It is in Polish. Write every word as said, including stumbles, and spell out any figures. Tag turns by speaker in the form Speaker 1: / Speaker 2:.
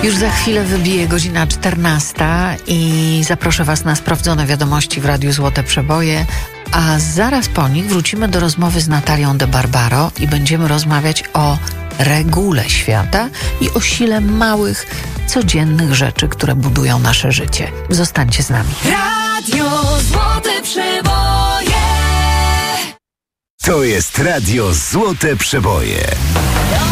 Speaker 1: Już za chwilę wybije godzina czternasta i zaproszę Was na sprawdzone wiadomości w Radiu Złote Przeboje, a zaraz po nich wrócimy do rozmowy z Natalią de Barbaro i będziemy rozmawiać o regule świata i o sile małych, codziennych rzeczy, które budują nasze życie. Zostańcie z nami.
Speaker 2: Radio Złote Przeboje.
Speaker 3: To jest Radio Złote Przeboje.